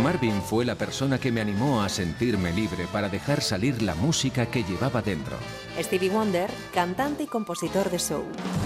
Marvin fue la persona que me animó a sentirme libre para dejar salir la música que llevaba dentro. Stevie Wonder, cantante y compositor de soul.